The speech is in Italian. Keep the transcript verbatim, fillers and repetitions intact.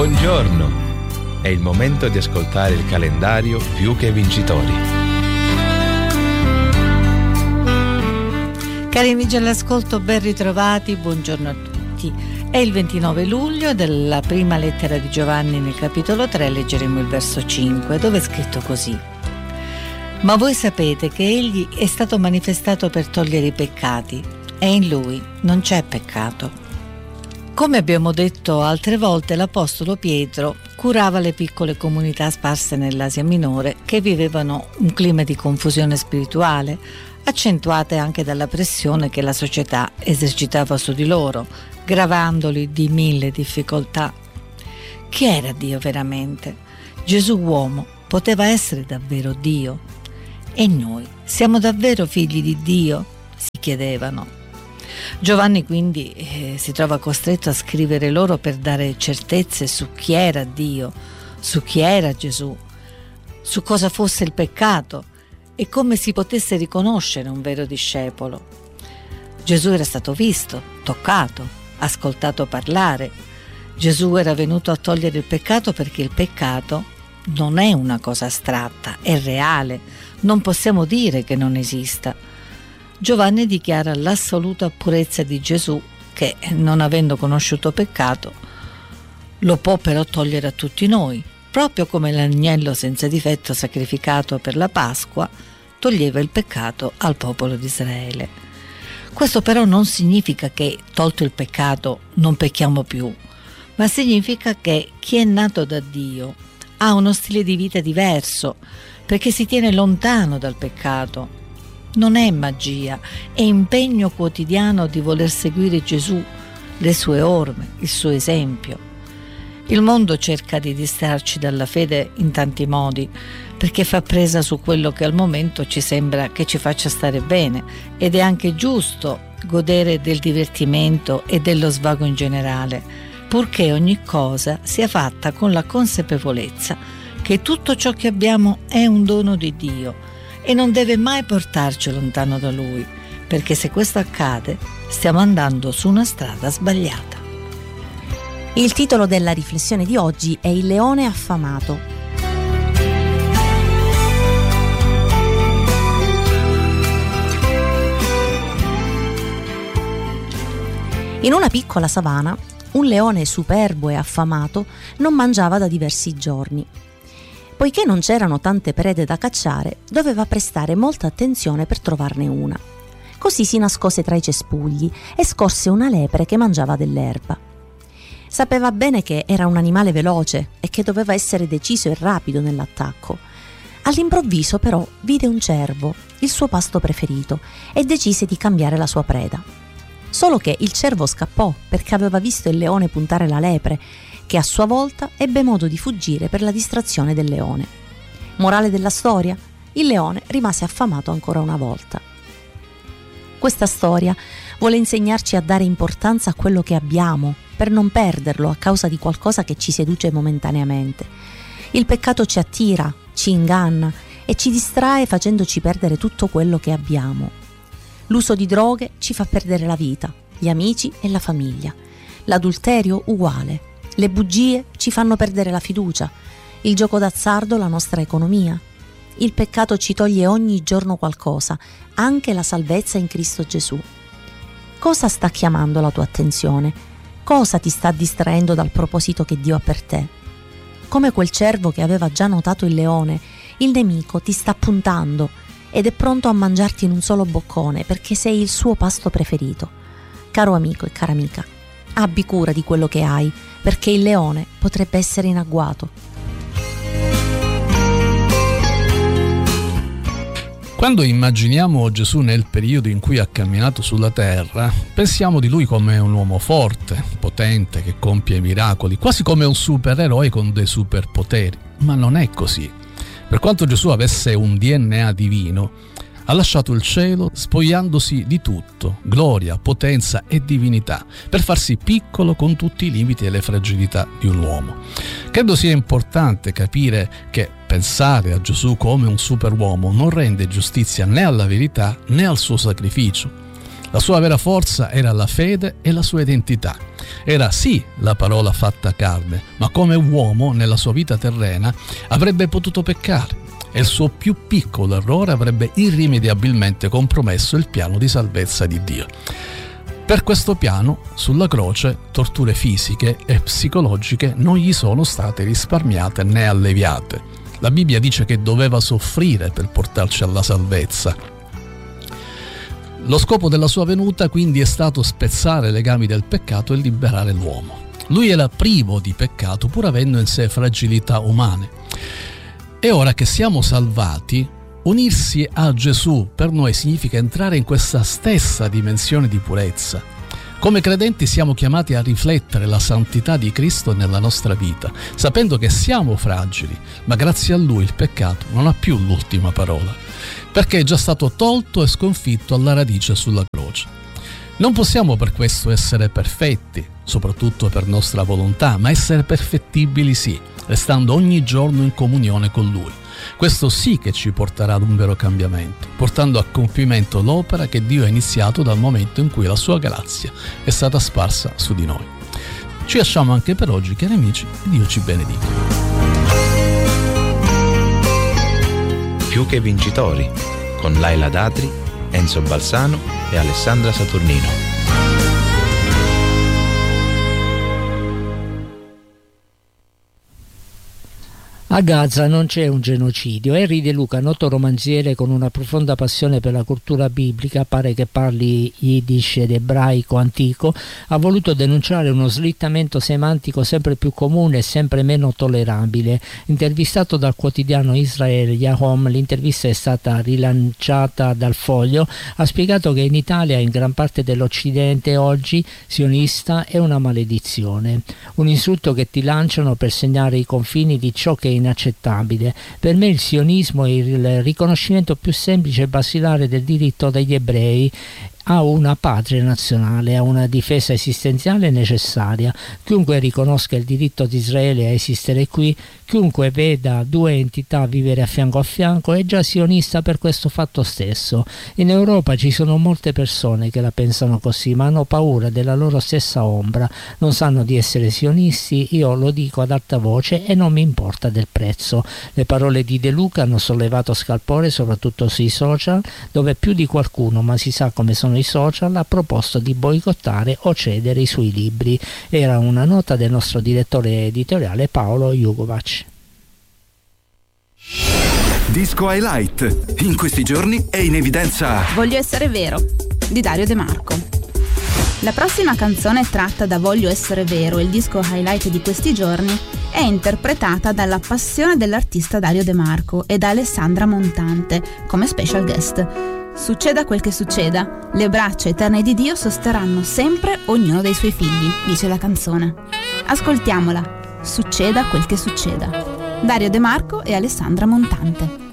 Buongiorno! È il momento di ascoltare il calendario Più che Vincitori. Cari amici all'ascolto, ben ritrovati, buongiorno a tutti. È il ventinove luglio della prima lettera di Giovanni nel capitolo tre, leggeremo il verso cinque, dove è scritto così: Ma voi sapete che egli è stato manifestato per togliere i peccati, e in lui non c'è peccato. Come abbiamo detto altre volte, l'apostolo Pietro curava le piccole comunità sparse nell'Asia Minore che vivevano un clima di confusione spirituale, accentuate anche dalla pressione che la società esercitava su di loro, gravandoli di mille difficoltà. Chi era Dio veramente? Gesù uomo poteva essere davvero Dio? E noi siamo davvero figli di Dio? Si chiedevano. Giovanni quindi eh, si trova costretto a scrivere loro per dare certezze su chi era Dio, su chi era Gesù, su cosa fosse il peccato e come si potesse riconoscere un vero discepolo. Gesù era stato visto, toccato, ascoltato parlare. Gesù era venuto a togliere il peccato perché il peccato non è una cosa astratta, è reale, non possiamo dire che non esista. Giovanni dichiara l'assoluta purezza di Gesù che, non avendo conosciuto peccato, lo può però togliere a tutti noi, proprio come l'agnello senza difetto sacrificato per la Pasqua toglieva il peccato al popolo di Israele. Questo però non significa che, tolto il peccato, non pecchiamo più, ma significa che chi è nato da Dio ha uno stile di vita diverso, perché si tiene lontano dal peccato. Non è magia, è impegno quotidiano di voler seguire Gesù, le sue orme, il suo esempio. Il mondo cerca di distrarci dalla fede in tanti modi, perché fa presa su quello che al momento ci sembra che ci faccia stare bene, ed è anche giusto godere del divertimento e dello svago in generale, purché ogni cosa sia fatta con la consapevolezza che tutto ciò che abbiamo è un dono di Dio e non deve mai portarci lontano da Lui, perché se questo accade stiamo andando su una strada sbagliata. Il titolo della riflessione di oggi è Il leone affamato. In una piccola savana, un leone superbo e affamato non mangiava da diversi giorni. Poiché non c'erano tante prede da cacciare, doveva prestare molta attenzione per trovarne una. Così si nascose tra i cespugli e scorse una lepre che mangiava dell'erba. Sapeva bene che era un animale veloce e che doveva essere deciso e rapido nell'attacco. All'improvviso però vide un cervo, il suo pasto preferito, e decise di cambiare la sua preda. Solo che il cervo scappò perché aveva visto il leone puntare la lepre, che a sua volta ebbe modo di fuggire per la distrazione del leone. Morale della storia? Il leone rimase affamato ancora una volta. Questa storia vuole insegnarci a dare importanza a quello che abbiamo, per non perderlo a causa di qualcosa che ci seduce momentaneamente. Il peccato ci attira, ci inganna e ci distrae facendoci perdere tutto quello che abbiamo. L'uso di droghe ci fa perdere la vita, gli amici e la famiglia. L'adulterio uguale. Le bugie ci fanno perdere la fiducia, il gioco d'azzardo la nostra economia. Il peccato ci toglie ogni giorno qualcosa, anche la salvezza in Cristo Gesù. Cosa sta chiamando la tua attenzione? Cosa ti sta distraendo dal proposito che Dio ha per te? Come quel cervo che aveva già notato il leone, il nemico ti sta puntando ed è pronto a mangiarti in un solo boccone perché sei il suo pasto preferito. Caro amico e cara amica, abbi cura di quello che hai, perché il leone potrebbe essere in agguato. Quando immaginiamo Gesù nel periodo in cui ha camminato sulla terra, pensiamo di lui come un uomo forte, potente, che compie miracoli, quasi come un supereroe con dei superpoteri. Ma non è così. Per quanto Gesù avesse un D N A divino, ha lasciato il cielo spogliandosi di tutto, gloria, potenza e divinità, per farsi piccolo con tutti i limiti e le fragilità di un uomo. Credo sia importante capire che pensare a Gesù come un superuomo non rende giustizia né alla verità né al suo sacrificio. La sua vera forza era la fede e la sua identità. Era sì la parola fatta carne, ma come uomo nella sua vita terrena avrebbe potuto peccare e il suo più piccolo errore avrebbe irrimediabilmente compromesso il piano di salvezza di Dio. Per questo piano, sulla croce, torture fisiche e psicologiche non gli sono state risparmiate né alleviate. La Bibbia dice che doveva soffrire per portarci alla salvezza. Lo scopo della sua venuta quindi è stato spezzare i legami del peccato e liberare l'uomo. Lui era privo di peccato pur avendo in sé fragilità umane. E ora che siamo salvati, unirsi a Gesù per noi significa entrare in questa stessa dimensione di purezza. Come credenti siamo chiamati a riflettere la santità di Cristo nella nostra vita, sapendo che siamo fragili, ma grazie a Lui il peccato non ha più l'ultima parola, perché è già stato tolto e sconfitto alla radice sulla croce. Non possiamo per questo essere perfetti, soprattutto per nostra volontà, ma essere perfettibili sì, restando ogni giorno in comunione con Lui. Questo sì che ci porterà ad un vero cambiamento, portando a compimento l'opera che Dio ha iniziato dal momento in cui la sua grazia è stata sparsa su di noi. Ci lasciamo anche per oggi, cari amici, e Dio ci benedica. Più che vincitori, con Laila Datri, Enzo Balsano e Alessandra Saturnino. A Gaza non c'è un genocidio. Henry De Luca, noto romanziere con una profonda passione per la cultura biblica, pare che parli yiddish ed ebraico antico, ha voluto denunciare uno slittamento semantico sempre più comune e sempre meno tollerabile. Intervistato dal quotidiano Israel Yahom, l'intervista è stata rilanciata dal Foglio, ha spiegato che in Italia e in gran parte dell'Occidente oggi sionista è una maledizione, un insulto che ti lanciano per segnare i confini di ciò che è inaccettabile. Per me il sionismo è il riconoscimento più semplice e basilare del diritto degli ebrei a una patria nazionale, a una difesa esistenziale necessaria. Chiunque riconosca il diritto di Israele a esistere qui, chiunque veda due entità vivere a fianco a fianco, è già sionista per questo fatto stesso. In Europa ci sono molte persone che la pensano così, ma hanno paura della loro stessa ombra, non sanno di essere sionisti. Io lo dico ad alta voce e non mi importa del prezzo. Le parole di De Luca hanno sollevato scalpore soprattutto sui social, dove più di qualcuno, ma si sa come sono i social, ha proposto di boicottare o cedere i suoi libri. Era una nota del nostro direttore editoriale Paolo Jugovac. Disco Highlight. In questi giorni è in evidenza Voglio essere vero di Dario De Marco. La prossima canzone tratta da Voglio essere vero, il disco highlight di questi giorni, è interpretata dalla passione dell'artista Dario De Marco e da Alessandra Montante come special guest. Succeda quel che succeda, le braccia eterne di Dio sosterranno sempre ognuno dei suoi figli, dice la canzone. Ascoltiamola. Succeda quel che succeda. Dario De Marco e Alessandra Montante.